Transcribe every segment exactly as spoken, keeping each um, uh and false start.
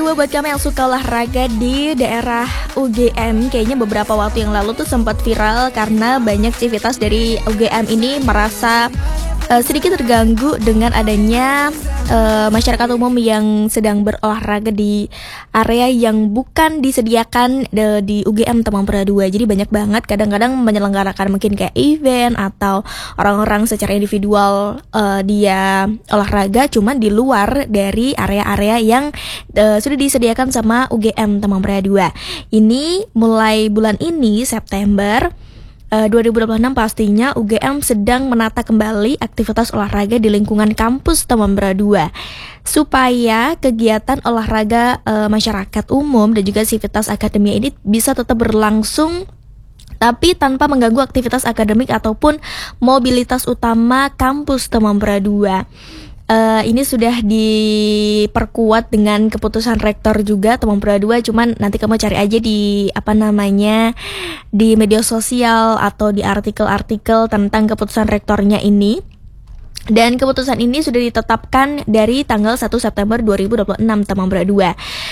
dua buat kamu yang suka olahraga di daerah U G M, kayaknya beberapa waktu yang lalu tuh sempat viral karena banyak aktivitas dari U G M ini merasa uh, sedikit terganggu dengan adanya uh, masyarakat umum yang sedang berolahraga di area yang bukan disediakan de, di U G M Tamangpura dua. Jadi banyak banget kadang-kadang menyelenggarakan mungkin kayak event atau orang-orang secara individual uh, dia olahraga cuman di luar dari area-area yang uh, sudah disediakan sama U G M Tamangpura dua. Ini mulai bulan ini September Uh, dua ribu dua puluh enam pastinya U G M sedang menata kembali aktivitas olahraga di lingkungan kampus Tamangpura dua supaya kegiatan olahraga uh, masyarakat umum dan juga aktivitas akademia ini bisa tetap berlangsung tapi tanpa mengganggu aktivitas akademik ataupun mobilitas utama kampus Tamangpura dua. Uh, ini sudah diperkuat dengan keputusan rektor juga Tamangpura dua, cuman nanti kamu cari aja di apa namanya di media sosial atau di artikel-artikel tentang keputusan rektornya ini. Dan keputusan ini sudah ditetapkan dari tanggal satu September dua ribu dua puluh enam Tamangpura dua.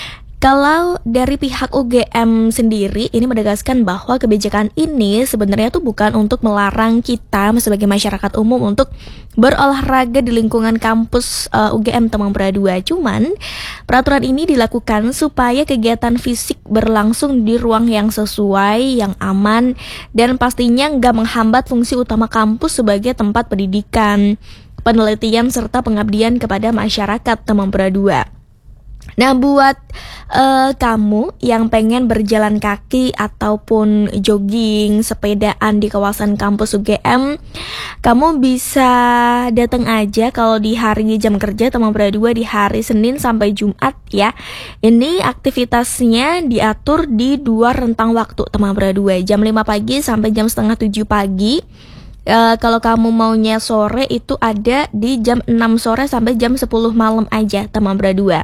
Kalau dari pihak U G M sendiri ini menegaskan bahwa kebijakan ini sebenarnya tuh bukan untuk melarang kita sebagai masyarakat umum untuk berolahraga di lingkungan kampus uh, U G M Tamangpura dua. Cuman peraturan ini dilakukan supaya kegiatan fisik berlangsung di ruang yang sesuai, yang aman, dan pastinya nggak menghambat fungsi utama kampus sebagai tempat pendidikan, penelitian, serta pengabdian kepada masyarakat Tamangpura dua. Nah, buat uh, kamu yang pengen berjalan kaki ataupun jogging, sepedaan di kawasan kampus U G M, kamu bisa datang aja kalau di hari jam kerja Tamangpura dua di hari Senin sampai Jumat ya. Ini aktivitasnya diatur di dua rentang waktu Tamangpura dua, jam lima pagi sampai jam setengah tujuh pagi. Uh, kalau kamu maunya sore itu ada di jam enam sore sampai jam sepuluh malam aja Tamangpura dua.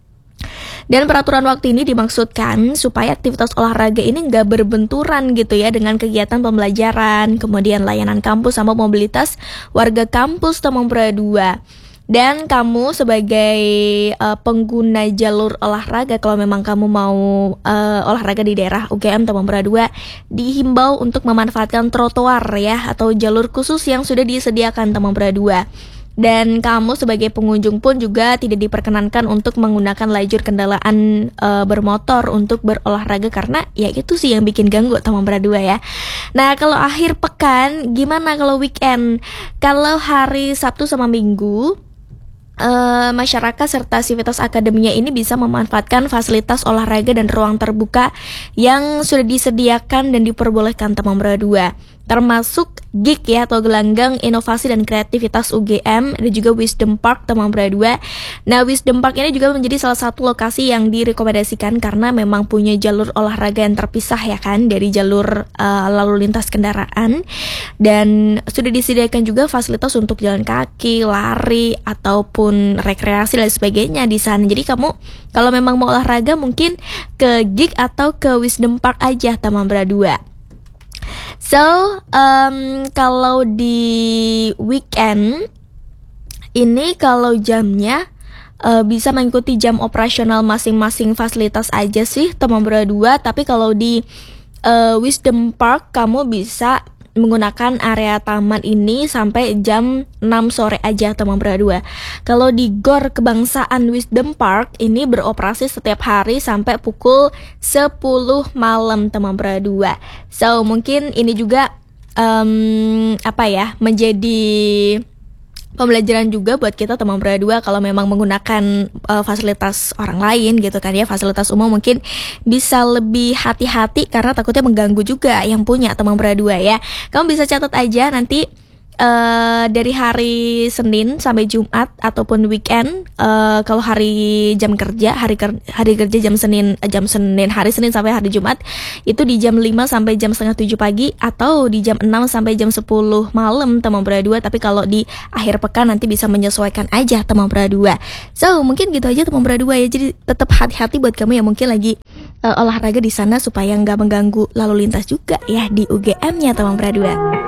Dan peraturan waktu ini dimaksudkan supaya aktivitas olahraga ini nggak berbenturan gitu ya dengan kegiatan pembelajaran, kemudian layanan kampus sama mobilitas warga kampus Tamangpura dua. Dan kamu sebagai uh, pengguna jalur olahraga, kalau memang kamu mau uh, olahraga di daerah U G M Tamangpura dua, dihimbau untuk memanfaatkan trotoar ya atau jalur khusus yang sudah disediakan Tamangpura dua. Dan kamu sebagai pengunjung pun juga tidak diperkenankan untuk menggunakan lajur kendaraan e, bermotor untuk berolahraga karena ya itu sih yang bikin ganggu Tamangpura dua ya. Nah, kalau akhir pekan gimana kalau weekend? Kalau hari Sabtu sama Minggu Uh, masyarakat serta aktivitas akademinya ini bisa memanfaatkan fasilitas olahraga dan ruang terbuka yang sudah disediakan dan diperbolehkan Tamangpura dua, termasuk G I K ya atau gelanggang inovasi dan kreativitas U G M dan juga Wisdom Park Tamangpura dua. Nah, Wisdom Park ini juga menjadi salah satu lokasi yang direkomendasikan karena memang punya jalur olahraga yang terpisah ya kan dari jalur uh, lalu lintas kendaraan, dan sudah disediakan juga fasilitas untuk jalan kaki, lari ataupun rekreasi dan sebagainya di sana. Jadi kamu kalau memang mau olahraga mungkin ke G I K atau ke Wisdom Park aja Tamangpura dua. So, um, kalau di weekend ini kalau jamnya uh, bisa mengikuti jam operasional masing-masing fasilitas aja sih Tamangpura dua. Tapi kalau di uh, Wisdom Park kamu bisa menggunakan area taman ini sampai jam enam sore aja Tamangpura dua. Kalau di Gor Kebangsaan Wisdom Park ini beroperasi setiap hari sampai pukul sepuluh malam Tamangpura dua. So, mungkin ini juga um, apa ya, menjadi pembelajaran juga buat kita Tamangpura dua kalau memang menggunakan uh, fasilitas orang lain gitu kan ya, fasilitas umum mungkin bisa lebih hati-hati karena takutnya mengganggu juga yang punya Tamangpura dua ya. Kamu bisa catat aja nanti Uh, dari hari Senin sampai Jumat ataupun weekend. Uh, kalau hari jam kerja, hari ker- hari kerja jam Senin jam Senin hari Senin sampai hari Jumat itu di jam lima sampai jam setengah tujuh pagi atau di jam enam sampai jam sepuluh malam Tamangpura dua. Tapi kalau di akhir pekan nanti bisa menyesuaikan aja Tamangpura dua. So, mungkin gitu aja Tamangpura dua ya. Jadi tetap hati-hati buat kamu yang mungkin lagi uh, olahraga di sana supaya nggak mengganggu lalu lintas juga ya di U G M-nya Tamangpura dua.